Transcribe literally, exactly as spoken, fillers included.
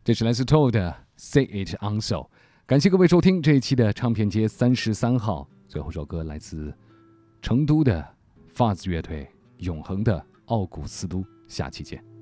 这是来自 Toe 的 Say It On So。 感谢各位收听这一期的唱片街三十三号。最后一首歌来自成都的发子乐队永恒的奥古斯都，下期见。